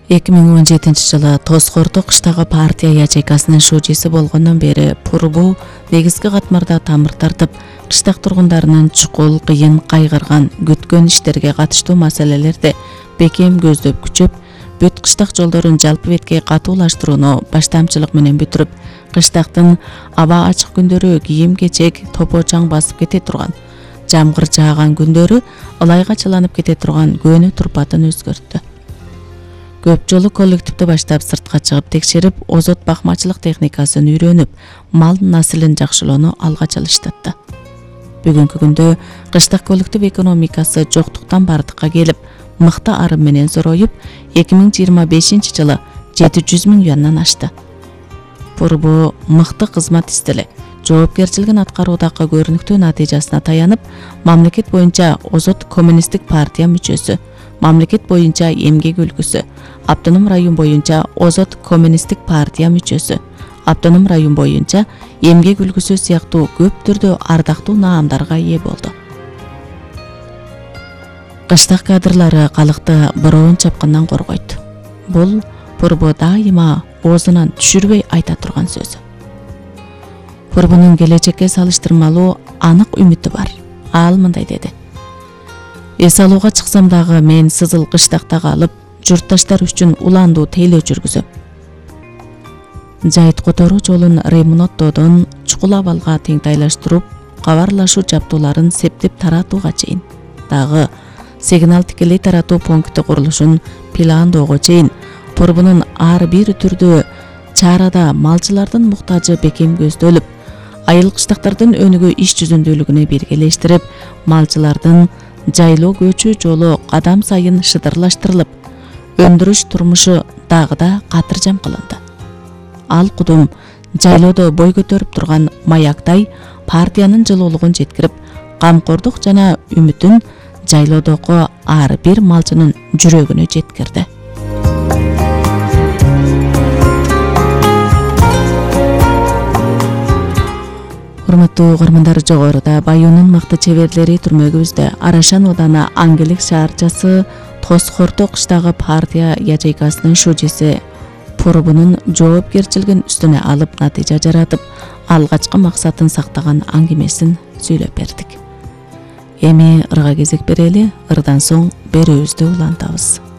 2017 жылы Тосқордо кыштагы партия ячейкасынын шужиси болгондон бери Пурбу негизги катмарда тамыр тартып, кыштак тургундарынын чукул, кыйын, кайгырган, күткөн иштерге катыштуу маселелерди бекем көздөп күчөп, бүт кыштак жолдорун жалпы бетке катуулаштырууну баштамчылык менен бүтүрүп, кыштактын аба ачык күндөрү кийим-кечек топо-чаң басып кете турган, жамгыр жааган күндөрү ылайга чыланып кете турган көөнү турпатын өзгөрттү. Көп жолу коллективди баштап сыртка чыгып текшерип, озот бакмачылык техникасын үйрөнүп, мал наслын жакшылоону алга чалыштатты. Бүгүнкү күндө кыштак коллектив экономикасы жоктуктан бардыкка келип, мыкты арым менен зороюп, 2025 жылы 700 000 юандан ашты. Пурбу мыкты кызмат истели, жоопкерчилигин аткаруудагы көрүнүктүү натыйжасына таянып, мамлекет боюнча Озот коммунисттик партия мүчөсү, мамлекет боюнча Эмгек өлкөсү, Автоном район боюнча Озот коммунисттик партия мүчөсү, Автоном район боюнча Эмгек өлкөсү сыяктуу көп түрдө ардактуу наамдарга ээ болду. Кыштак кадрлары калыкты бороон чапкындан коргойт. Бул Пурбу дайыма оозунан түшүрбөй айта турган сөзү. Пурбунун келечекке салыштырмалуу анык үмүтү бар. Ал мындай деди: эс алууга чыксам дагы мен сызыл кыштакта калып, журтташтар үчүн уландуу тейлөө жүргүзөм. Жайыт которуу жолун ремонттоодон чукул абалга теңтайлаштырып, кабарлашуу жабдууларын септеп таратууга чейин, дагы сигнал тикелей таратуу пункти курулушун пландоого чейин Пурбунун ар бир түрдүү чарада малчылардын муктажы бекем көздөлүп, айыл кыштактардын өнүгүү иш жүзүндүүлүгүнө биргелештирип, малчылардын жайлоо көчүү жолу кадам сайын шыдырлаштырылып, өндүрүш турмушу дагы да катыржам кылынды. Ал кудум жайлоодо бой көтөрүп турган маяктай партиянын жылуулугун жеткирип, камкордук жана үмүтүн жайлоодогу ар бир малчынын жүрөгүнө жеткирди. Урматтуу угармандар, жогоруда Баюунун мыкты чеберлери түрмөгүбүздө Арашан ооданы Аңгелек шаарчасы Тосқордо кыштагы партия ячейкасынын шужиси Пурбунун жоопкерчилигин үстүнө алып натыйжа жаратып, алгачкы максатын сактаган аңгемесин сүйлөп бердик. Эми ырга кезек берели, ырдан соң берүүбүздү улантабыз.